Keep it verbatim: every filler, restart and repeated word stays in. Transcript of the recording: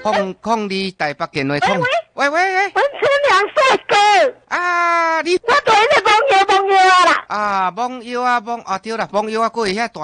控控你台北电话控。喂喂喂， 文春良帅哥啊，你我对你网友网友啊啦。 啊，网友啊网啊对啦，网友啊，过会遐大。